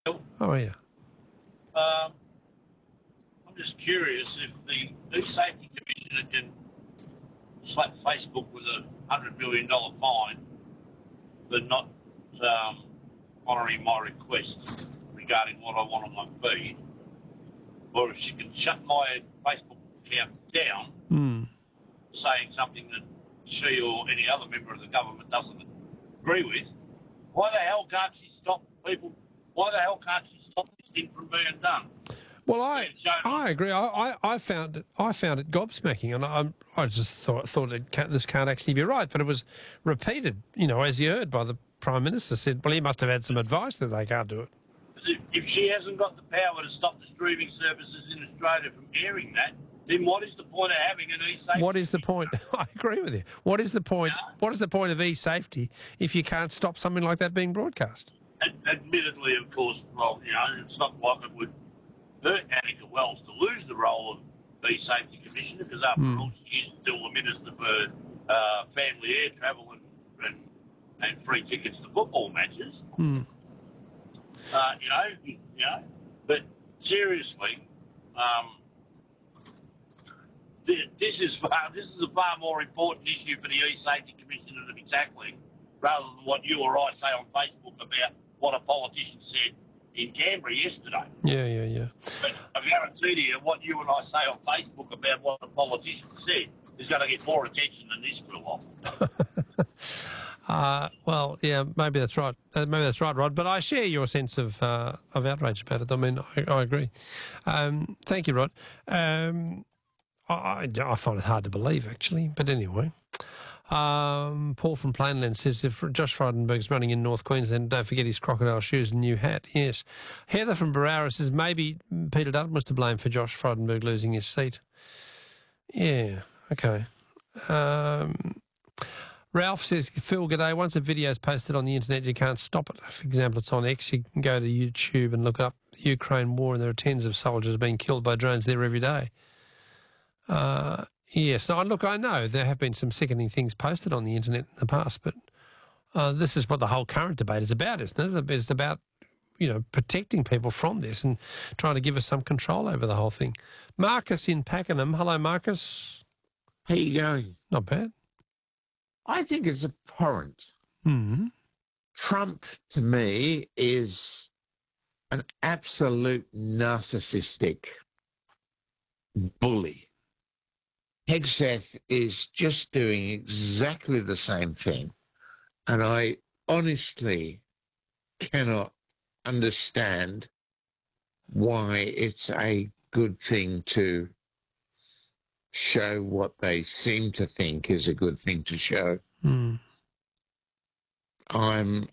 Oh, yeah. I'm just curious if the New Safety Commissioner can slap Facebook with a $100 million fine for not honouring my request regarding what I want on my feed, or if she can shut my Facebook account down, saying something that she or any other member of the government doesn't agree with. Why the hell can't she stop people? Why the hell can't she stop this thing from being done? Well, I agree. I found it gobsmacking, and I just thought this can't actually be right. But it was repeated, as you heard by the Prime Minister said. Well, he must have had some advice that they can't do it. If she hasn't got the power to stop the streaming services in Australia from airing that, then what is the point of having an e-safety? What is the point? I agree with you. What is the point? What is the point of e-safety if you can't stop something like that being broadcast? Admittedly, of course, well, it's not like it would hurt Annika Wells to lose the role of e-safety commissioner, because after all, she is still the Minister for Family Air Travel and free tickets to football matches. But seriously, this is a far more important issue for the e-safety commissioner to be tackling, rather than what you or I say on Facebook about what a politician said in Canberra yesterday. Yeah. But I guarantee to you, what you and I say on Facebook about what a politician said is going to get more attention than this will. Well, yeah, maybe that's right. Maybe that's right, Rod. But I share your sense of outrage about it. I mean, I agree. Thank you, Rod. I find it hard to believe, actually. But anyway. Paul from Plainland says if Josh Frydenberg's running in North Queensland, don't forget his crocodile shoes and new hat. Yes. Heather from Barara says maybe Peter Dutton was to blame for Josh Frydenberg losing his seat. Yeah, okay. Ralph says, Phil, g'day. Once a video is posted on the internet, you can't stop it. For example, it's on X. You can go to YouTube and look up the Ukraine war, and there are tens of soldiers being killed by drones there every day. Yes, look, I know there have been some sickening things posted on the internet in the past, but this is what the whole current debate is about, isn't it? It's about, protecting people from this and trying to give us some control over the whole thing. Marcus in Pakenham. Hello, Marcus. How you going? Not bad. I think it's abhorrent. Mm-hmm. Trump, to me, is an absolute narcissistic bully. Hegseth is just doing exactly the same thing. And I honestly cannot understand why it's a good thing to show what they seem to think is a good thing to show. I've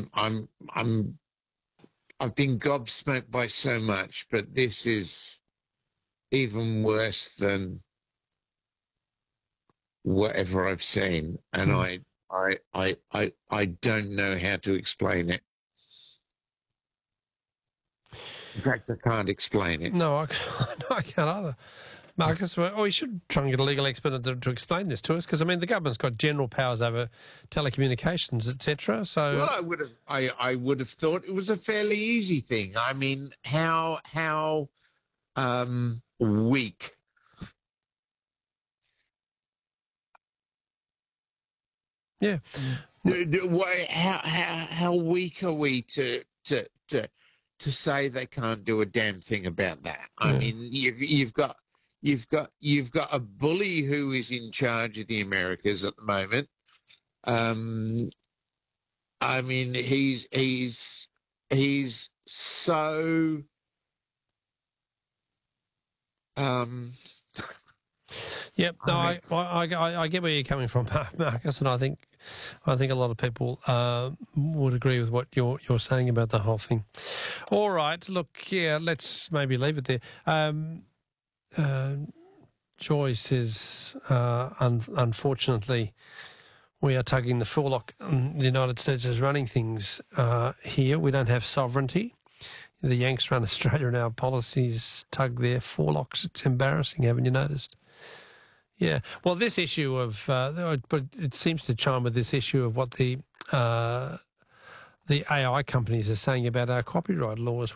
been gobsmacked by so much, but this is even worse than whatever I've seen, and I don't know how to explain it. In fact, I can't explain it. No, I can't either. Marcus, we should try and get a legal expert to explain this to us, because, I mean, the government's got general powers over telecommunications, etc. So, well, I would have thought it was a fairly easy thing. I mean, how weak. Yeah. How weak are we to say they can't do a damn thing about that? I mean, you've got a bully who is in charge of the Americas at the moment. I mean, he's so Yep, no, I get where you're coming from, Marcus, and I think a lot of people would agree with what you're saying about the whole thing. All right, look, yeah, let's maybe leave it there. Joy says, unfortunately, we are tugging the forelock. The United States is running things here. We don't have sovereignty. The Yanks run Australia, and our policies tug their forelocks. It's embarrassing, haven't you noticed? Yeah. Well, this issue of, but it seems to chime with this issue of what the the AI companies are saying about our copyright laws.